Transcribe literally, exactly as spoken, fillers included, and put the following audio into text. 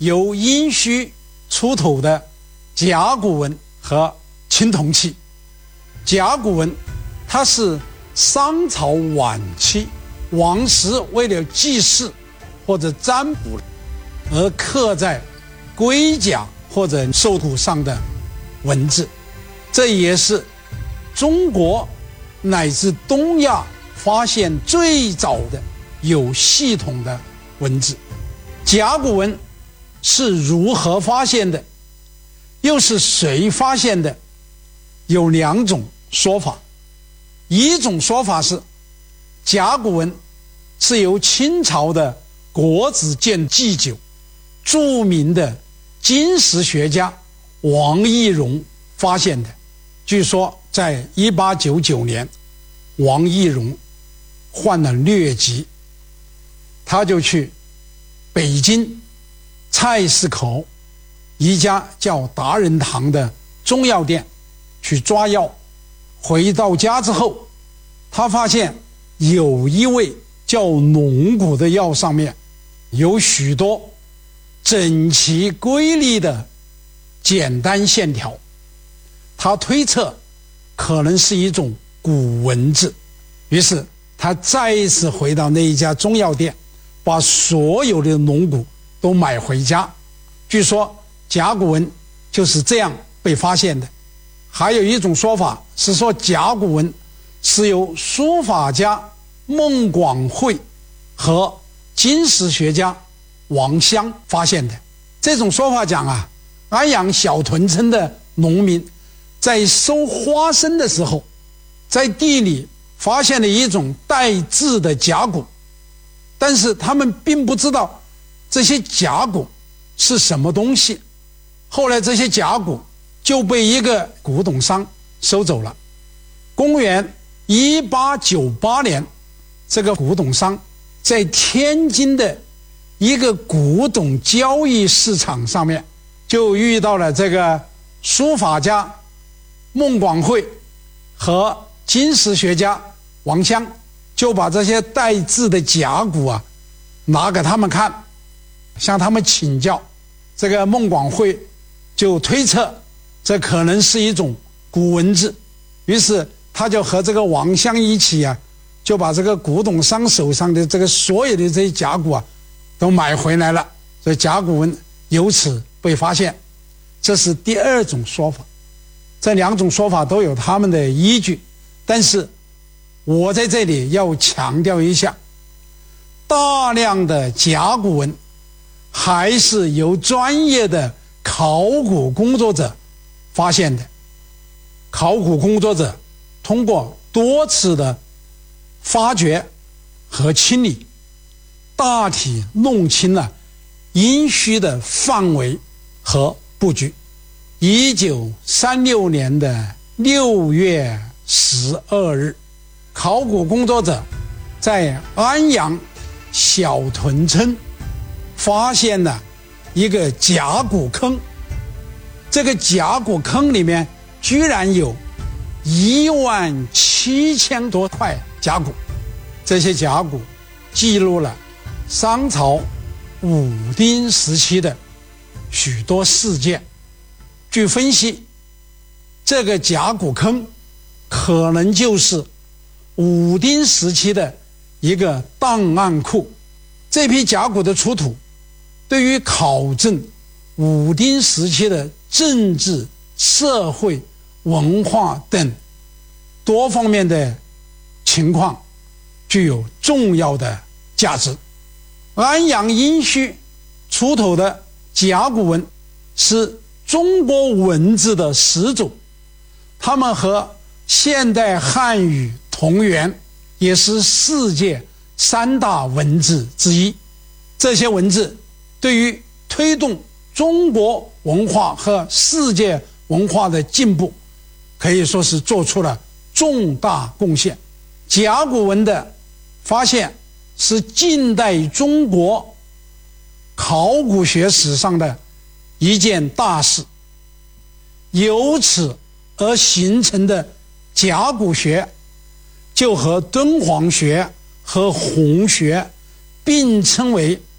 由殷墟出土的甲骨文和青铜器。甲骨文它是商朝晚期王室为了祭祀或者占卜而刻在龟甲或者兽骨上的文字，这也是中国乃至东亚发现最早的有系统的文字。甲骨文是如何发现的，又是谁发现的？有两种说法。一种说法是甲骨文是由清朝的国子监祭酒著名的金石学家王懿荣发现的。据说在一八九九年，王懿荣患了疟疾，他就去北京菜市口一家叫达仁堂的中药店去抓药。回到家之后，他发现有一味叫龙骨的药上面有许多整齐规律的简单线条，他推测可能是一种古文字。于是他再一次回到那一家中药店，把所有的龙骨都买回家。据说甲骨文就是这样被发现的。还有一种说法是说甲骨文是由书法家孟广惠和金石学家王襄发现的。这种说法讲啊，安阳小屯村的农民在收花生的时候，在地里发现了一种带字的甲骨，但是他们并不知道这些甲骨是什么东西。后来这些甲骨就被一个古董商收走了。公元一八九八年，这个古董商在天津的一个古董交易市场上面就遇到了这个书法家孟广惠和金石学家王襄，就把这些带字的甲骨啊拿给他们看，向他们请教。这个孟广惠就推测这可能是一种古文字，于是他就和这个王襄一起啊，就把这个古董商手上的这个所有的这些甲骨啊都买回来了，所以甲骨文由此被发现。这是第二种说法。这两种说法都有他们的依据，但是我在这里要强调一下，大量的甲骨文还是由专业的考古工作者发现的。考古工作者通过多次的发掘和清理，大体弄清了殷墟的范围和布局。一九三六年的六月十二日，考古工作者在安阳小屯村发现了一个甲骨坑。这个甲骨坑里面居然有一万七千多块甲骨，这些甲骨记录了商朝武丁时期的许多事件。据分析，这个甲骨坑可能就是武丁时期的一个档案库。这批甲骨的出土，对于考证武丁时期的政治、社会、文化等多方面的情况具有重要的价值。安阳殷墟出土的甲骨文是中国文字的始祖，它们和现代汉语同源，也是世界三大文字之一。这些文字对于推动中国文化和世界文化的进步可以说是做出了重大贡献。甲骨文的发现是近代中国考古学史上的一件大事，由此而形成的甲骨学就和敦煌学和红学并称为